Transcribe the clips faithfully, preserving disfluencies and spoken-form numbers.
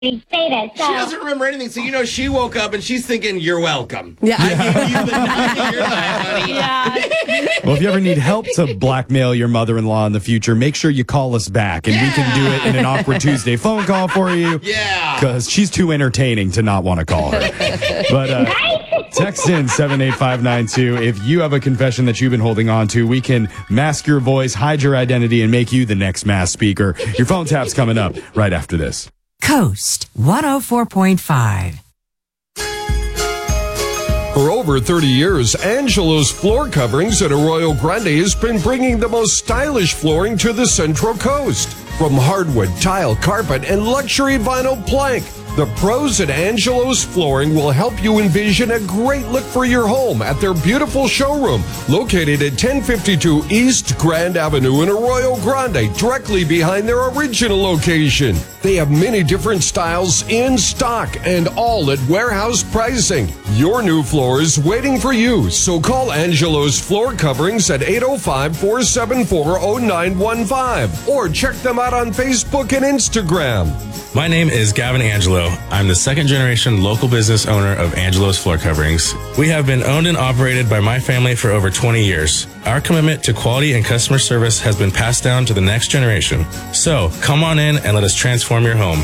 stated. So. She doesn't remember anything, so you know she woke up and she's thinking, "You're welcome." Yeah. I gave you the night of your life, honey. Yeah. Well, if you ever need help to blackmail your mother-in-law in the future, make sure you call us back, and yeah. we can do it in an awkward Tuesday phone call for you. Yeah. Because she's too entertaining to not want to call her. But uh, text in seven eight five nine two. If you have a confession that you've been holding on to, we can mask your voice, hide your identity, and make you the next mass speaker. Your phone tap's coming up right after this. Coast one oh four point five. For over thirty years, Angelo's Floor Coverings at Arroyo Grande has been bringing the most stylish flooring to the Central Coast. From hardwood, tile, carpet, and luxury vinyl plank, the pros at Angelo's Flooring will help you envision a great look for your home at their beautiful showroom located at ten fifty-two East Grand Avenue in Arroyo Grande, directly behind their original location. They have many different styles in stock and all at warehouse pricing. Your new floor is waiting for you, so call Angelo's Floor Coverings at eight oh five, four seven four, oh nine one five or check them out on Facebook and Instagram. My name is Gavin Angelo. I'm the second generation local business owner of Angelo's Floor Coverings. We have been owned and operated by my family for over twenty years. Our commitment to quality and customer service has been passed down to the next generation. So come on in and let us transform your home.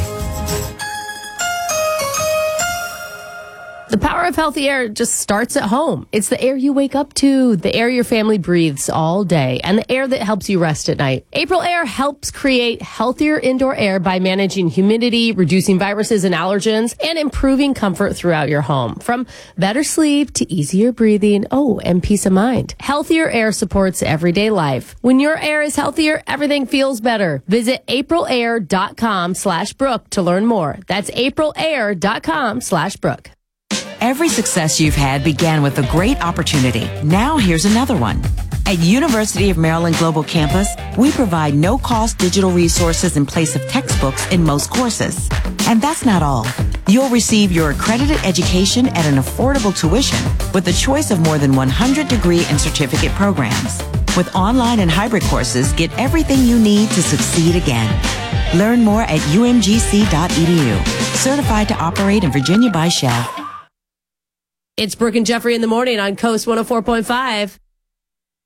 The power of healthy air just starts at home. It's the air you wake up to, the air your family breathes all day, and the air that helps you rest at night. April Air helps create healthier indoor air by managing humidity, reducing viruses and allergens, and improving comfort throughout your home. From better sleep to easier breathing, oh, and peace of mind. Healthier air supports everyday life. When your air is healthier, everything feels better. Visit aprilair.com slash Brooke to learn more. That's aprilair.com slash Brooke. Every success you've had began with a great opportunity. Now here's another one. At University of Maryland Global Campus, we provide no-cost digital resources in place of textbooks in most courses. And that's not all. You'll receive your accredited education at an affordable tuition with a choice of more than one hundred degree and certificate programs. With online and hybrid courses, get everything you need to succeed again. Learn more at u m g c dot e d u. Certified to operate in Virginia by Shell. It's Brooke and Jeffrey in the morning on Coast one oh four point five.